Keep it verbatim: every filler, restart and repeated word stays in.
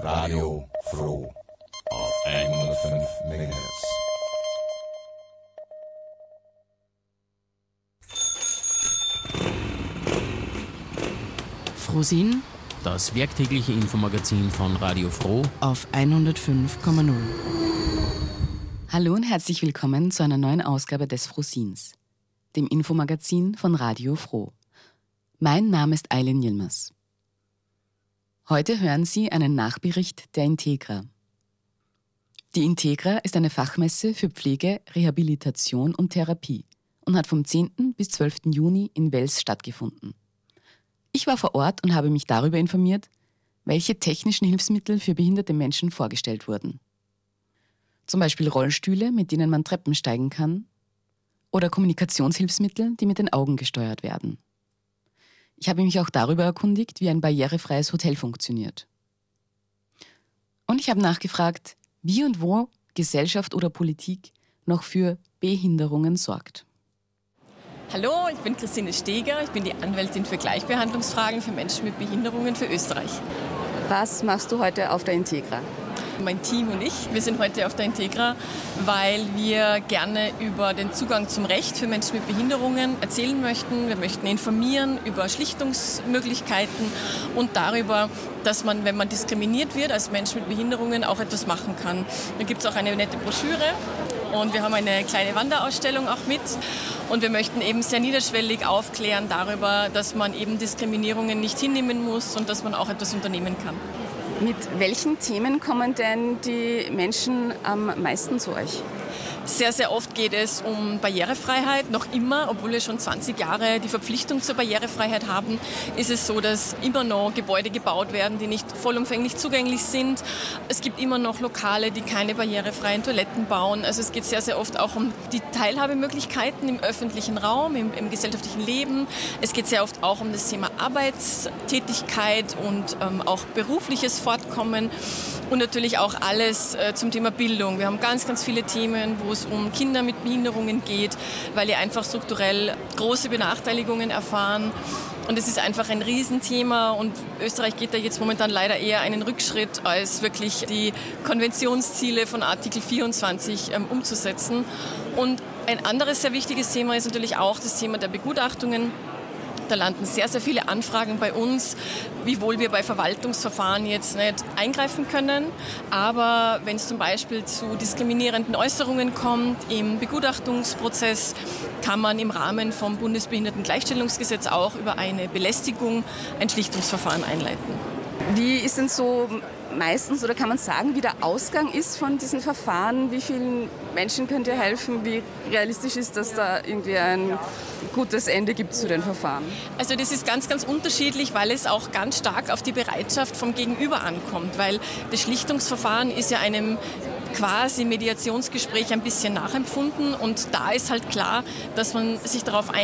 Radio Froh auf hundertfünf Megahertz. Frohsinn, das werktägliche Infomagazin von Radio Froh auf hundertfünf Komma null. Hallo und herzlich willkommen zu einer neuen Ausgabe des Frohsinns, dem Infomagazin von Radio Froh. Mein Name ist Eileen Yilmaz. Heute hören Sie einen Nachbericht der Integra. Die Integra ist eine Fachmesse für Pflege, Rehabilitation und Therapie und hat vom zehnten bis zwölften Juni in Wels stattgefunden. Ich war vor Ort und habe mich darüber informiert, welche technischen Hilfsmittel für behinderte Menschen vorgestellt wurden. Zum Beispiel Rollstühle, mit denen man Treppen steigen kann, oder Kommunikationshilfsmittel, die mit den Augen gesteuert werden. Ich habe mich auch darüber erkundigt, wie ein barrierefreies Hotel funktioniert. Und ich habe nachgefragt, wie und wo Gesellschaft oder Politik noch für Behinderungen sorgt. Hallo, ich bin Christine Steger, ich bin die Anwältin für Gleichbehandlungsfragen für Menschen mit Behinderungen für Österreich. Was machst du heute auf der Integra? Mein Team und ich, wir sind heute auf der Integra, weil wir gerne über den Zugang zum Recht für Menschen mit Behinderungen erzählen möchten. Wir möchten informieren über Schlichtungsmöglichkeiten und darüber, dass man, wenn man diskriminiert wird als Mensch mit Behinderungen, auch etwas machen kann. Da gibt es auch eine nette Broschüre und wir haben eine kleine Wanderausstellung auch mit. Und wir möchten eben sehr niederschwellig aufklären darüber, dass man eben Diskriminierungen nicht hinnehmen muss und dass man auch etwas unternehmen kann. Mit welchen Themen kommen denn die Menschen am meisten zu euch? Sehr, sehr oft geht es um Barrierefreiheit. Noch immer, obwohl wir schon zwanzig Jahre die Verpflichtung zur Barrierefreiheit haben, ist es so, dass immer noch Gebäude gebaut werden, die nicht vollumfänglich zugänglich sind. Es gibt immer noch Lokale, die keine barrierefreien Toiletten bauen. Also es geht sehr, sehr oft auch um die Teilhabemöglichkeiten im öffentlichen Raum, im, im gesellschaftlichen Leben. Es geht sehr oft auch um das Thema Arbeitstätigkeit und ähm, auch berufliches Fortkommen. Und natürlich auch alles äh, zum Thema Bildung. Wir haben ganz, ganz viele Themen, wo es um Kinder mit Behinderungen geht, weil die einfach strukturell große Benachteiligungen erfahren. Und es ist einfach ein Riesenthema und Österreich geht da jetzt momentan leider eher einen Rückschritt, als wirklich die Konventionsziele von Artikel vierundzwanzig ähm, umzusetzen. Und ein anderes sehr wichtiges Thema ist natürlich auch das Thema der Begutachtungen. Da landen sehr, sehr viele Anfragen bei uns, wiewohl wir bei Verwaltungsverfahren jetzt nicht eingreifen können. Aber wenn es zum Beispiel zu diskriminierenden Äußerungen kommt im Begutachtungsprozess, kann man im Rahmen vom Bundesbehindertengleichstellungsgesetz auch über eine Belästigung ein Schlichtungsverfahren einleiten. Wie ist denn so meistens, oder kann man sagen, wie der Ausgang ist von diesen Verfahren? Wie vielen Menschen könnt ihr helfen? Wie realistisch ist, dass da irgendwie ein gutes Ende gibt zu den Verfahren? Also das ist ganz, ganz unterschiedlich, weil es auch ganz stark auf die Bereitschaft vom Gegenüber ankommt. Weil das Schlichtungsverfahren ist ja einem quasi Mediationsgespräch ein bisschen nachempfunden und da ist halt klar, dass man sich darauf